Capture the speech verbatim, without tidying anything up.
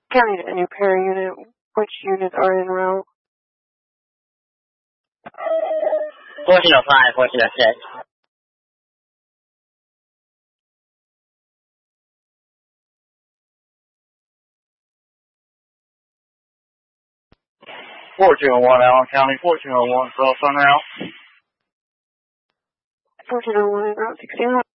County to any pair unit. Which units are en route? fourteen oh five, fourteen oh six. fourteen oh one, Allen County, fourteen oh one, cross on route. fourteen oh one, route sixteen.